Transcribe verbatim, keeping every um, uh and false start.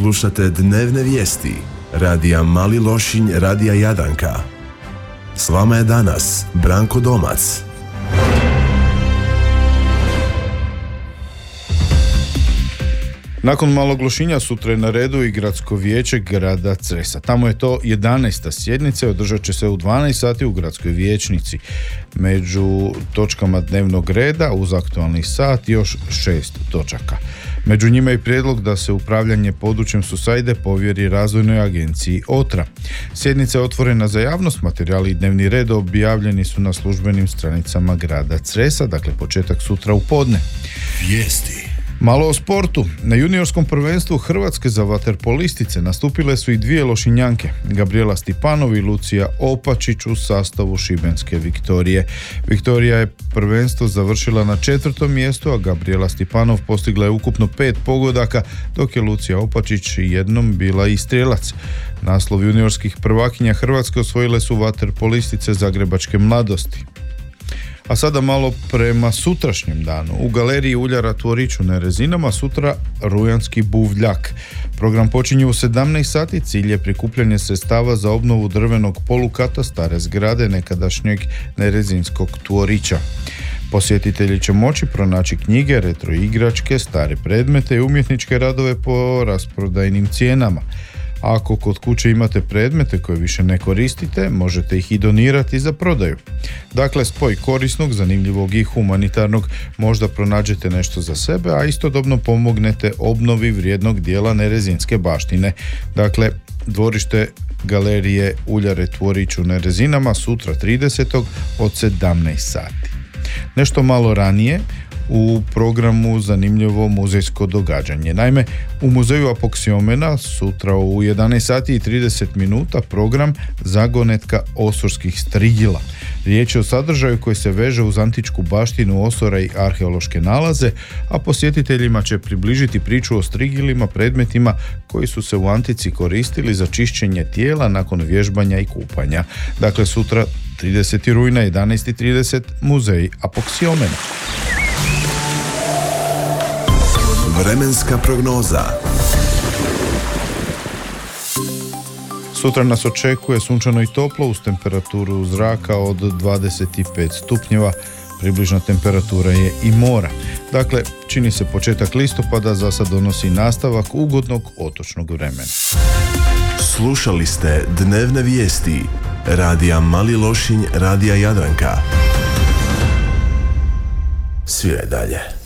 Slušate dnevne vijesti radija Mali Lošinj, radija Jadranka. S vama je danas Branko Domac. Nakon Malog Lošinja sutra je na redu i Gradsko vijeće grada Cresa. Tamo je to jedanaesta sjednica i održat će se u dvanaest sati u gradskoj vijećnici. Među točkama dnevnog reda uz aktualni sat još šest točaka. Među njima je prijedlog da se upravljanje područjem Susajde povjeri razvojnoj agenciji Otra. Sjednica je otvorena za javnost, materijali i dnevni red objavljeni su na službenim stranicama grada Cresa, dakle početak sutra u podne. Vijesti. Malo o sportu. Na juniorskom prvenstvu Hrvatske za vaterpolistice nastupile su i dvije Lošinjanke, Gabriela Stipanov i Lucija Opačić u sastavu šibenske Viktorije. Viktorija je prvenstvo završila na četvrtom mjestu, a Gabriela Stipanov postigla je ukupno pet pogodaka, dok je Lucija Opačić jednom bila i strijelac. Naslov juniorskih prvakinja Hrvatske osvojile su vaterpolistice Zagrebačke Mladosti. A sada malo prema sutrašnjem danu. U galeriji Uljara Tvorić u Nerezinama sutra Rujanski buvljak. Program počinje u sedamnaest sati, cilj je prikupljanje sredstava za obnovu drvenog polukata stare zgrade nekadašnjeg Nerezinskog Tvorića. Posjetitelji će moći pronaći knjige, retro igračke, stare predmete i umjetničke radove po rasprodajnim cijenama. Ako kod kuće imate predmete koje više ne koristite, možete ih i donirati za prodaju. Dakle, spoj korisnog, zanimljivog i humanitarnog, možda pronađete nešto za sebe, a istodobno pomognete obnovi vrijednog dijela nerezinske baštine. Dakle, dvorište galerije Uljare Tvorić u Nerezinama sutra tridesetog od sedamnaest sati. Nešto malo ranije u programu zanimljivo muzejsko događanje. Naime, u muzeju Apoksiomena sutra u jedanaest sati i trideset minuta program Zagonetka osorskih strigila. Riječ je o sadržaju koji se veže uz antičku baštinu Osora i arheološke nalaze, a posjetiteljima će približiti priču o strigilima, predmetima koji su se u antici koristili za čišćenje tijela nakon vježbanja i kupanja. Dakle, sutra tridesetog rujna jedanaest i trideset muzej Apoksiomena. Vremenska prognoza. Sutra nas očekuje sunčano i toplo uz temperaturu zraka od dvadeset pet stupnjeva. Približna temperatura je i mora. Dakle, čini se početak listopada, za sad donosi nastavak ugodnog otočnog vremena. Slušali ste dnevne vijesti radija Mali Lošinj, radija Jadranka. Sviraj dalje.